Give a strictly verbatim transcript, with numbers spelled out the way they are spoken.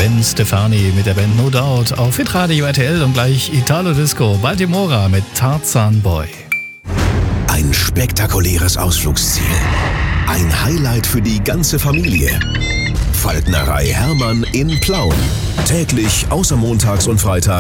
Gwen Stefani mit der Band No Doubt auf Hitradio R T L und gleich Italo Disco Baltimora mit Tarzan Boy. Ein spektakuläres Ausflugsziel. Ein Highlight für die ganze Familie. Falknerei Hermann in Plauen. Täglich außer montags und freitags